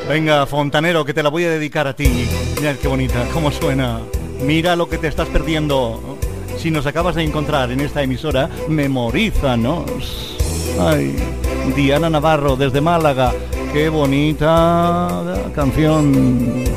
Venga, fontanero, que te la voy a dedicar a ti. Mira qué bonita, cómo suena. Mira lo que te estás perdiendo. Si nos acabas de encontrar en esta emisora, memorízanos. Ay, Diana Navarro, desde Málaga. Qué bonita canción.